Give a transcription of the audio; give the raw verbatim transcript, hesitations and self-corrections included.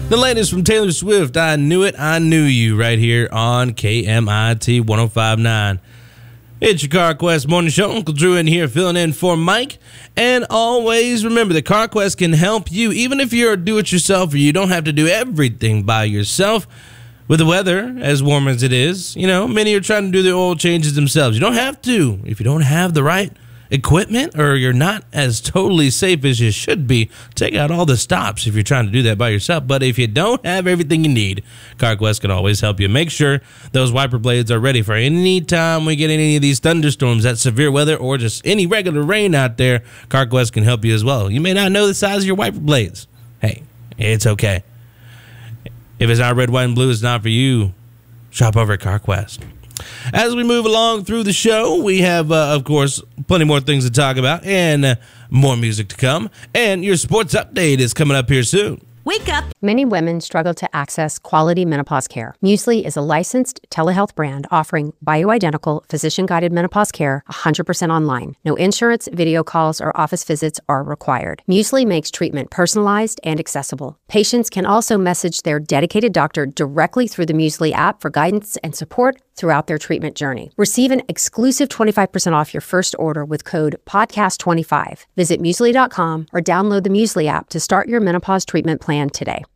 The latest from Taylor Swift, I Knew It, I Knew You, right here on K M I T one oh five point nine. It's your CarQuest Morning Show. Uncle Drew in here filling in for Mike. And always remember that CarQuest can help you, even if you're a do-it-yourself or you don't have to do everything by yourself. With the weather as warm as it is, you know, many are trying to do their oil changes themselves. You don't have to. If you don't have the right equipment or you're not as totally safe as you should be, take out all the stops if you're trying to do that by yourself. But if you don't have everything you need, CarQuest can always help you. Make sure those wiper blades are ready for any time we get any of these thunderstorms, that severe weather, or just any regular rain out there. CarQuest can help you as well. You may not know the size of your wiper blades. Hey, it's okay. If it's not red, white, and blue, it's not for you. Shop over at CarQuest. As we move along through the show, we have, uh, of course, plenty more things to talk about and uh, more music to come. And your sports update is coming up here soon. Wake up! Many women struggle to access quality menopause care. Muesli is a licensed telehealth brand offering bioidentical, physician-guided menopause care one hundred percent online. No insurance, video calls, or office visits are required. Muesli makes treatment personalized and accessible. Patients can also message their dedicated doctor directly through the Muesli app for guidance and support throughout their treatment journey. Receive an exclusive twenty-five percent off your first order with code podcast twenty-five. Visit muesli dot com or download the Muesli app to start your menopause treatment plan today.